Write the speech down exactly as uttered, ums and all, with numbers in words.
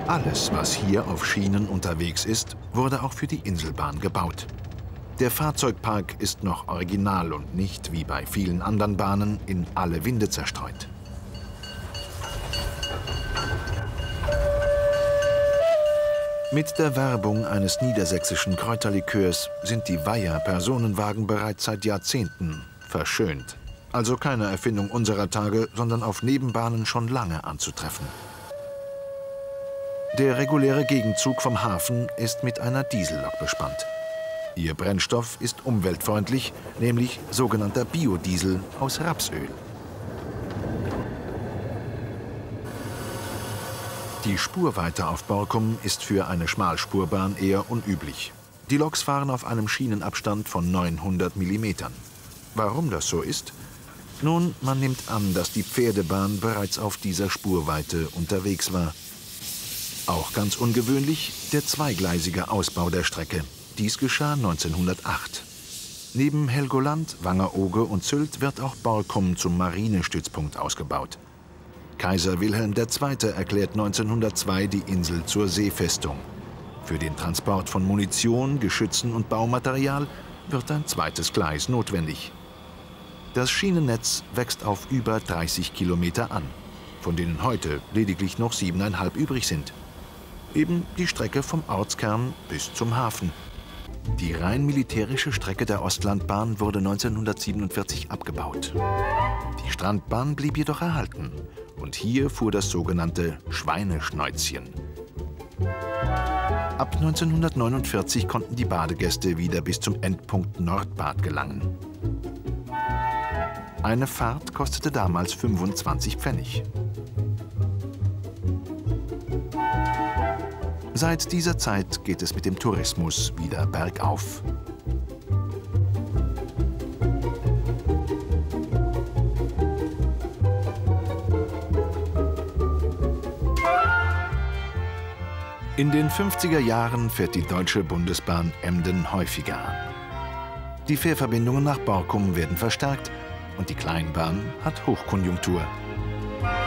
Alles, was hier auf Schienen unterwegs ist, wurde auch für die Inselbahn gebaut. Der Fahrzeugpark ist noch original und nicht, wie bei vielen anderen Bahnen, in alle Winde zerstreut. Mit der Werbung eines niedersächsischen Kräuterlikörs sind die Weiher-Personenwagen bereits seit Jahrzehnten verschönt. Also keine Erfindung unserer Tage, sondern auf Nebenbahnen schon lange anzutreffen. Der reguläre Gegenzug vom Hafen ist mit einer Diesellok bespannt. Ihr Brennstoff ist umweltfreundlich, nämlich sogenannter Biodiesel aus Rapsöl. Die Spurweite auf Borkum ist für eine Schmalspurbahn eher unüblich. Die Loks fahren auf einem Schienenabstand von neunhundert Millimetern. Warum das so ist? Nun, man nimmt an, dass die Pferdebahn bereits auf dieser Spurweite unterwegs war. Auch ganz ungewöhnlich der zweigleisige Ausbau der Strecke. Dies geschah neunzehnhundertacht. Neben Helgoland, Wangerooge und Sylt wird auch Borkum zum Marinestützpunkt ausgebaut. Kaiser Wilhelm der Zweite erklärt neunzehnhundertzwei die Insel zur Seefestung. Für den Transport von Munition, Geschützen und Baumaterial wird ein zweites Gleis notwendig. Das Schienennetz wächst auf über dreißig Kilometer an, von denen heute lediglich noch siebeneinhalb übrig sind. Eben die Strecke vom Ortskern bis zum Hafen. Die rein militärische Strecke der Ostlandbahn wurde neunzehnhundertsiebenundvierzig abgebaut. Die Strandbahn blieb jedoch erhalten. Und hier fuhr das sogenannte Schweineschnäuzchen. Ab neunzehnhundertneunundvierzig konnten die Badegäste wieder bis zum Endpunkt Nordbad gelangen. Eine Fahrt kostete damals fünfundzwanzig Pfennig. Seit dieser Zeit geht es mit dem Tourismus wieder bergauf. In den fünfziger Jahren fährt die Deutsche Bundesbahn Emden häufiger an. Die Fährverbindungen nach Borkum werden verstärkt und die Kleinbahn hat Hochkonjunktur.